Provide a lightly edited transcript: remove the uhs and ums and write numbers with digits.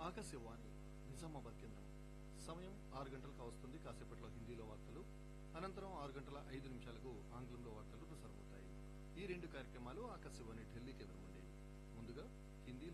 ఆకాశవాణి నిజామాబాద్ కేంద్రం సమయం 6 గంటలకు కావస్తుంది. కాసేపట్లో హిందీలో వార్తలు, అనంతరం 6 గంటల 5 నిమిషాలకు ఆంగ్లంలో వార్తలు ప్రసారమవుతాయి. ఈ రెండు కార్యక్రమాలు ఆకాశవాణి ఢిల్లీ కేంద్రం నుండి. ముందుగా హిందీలో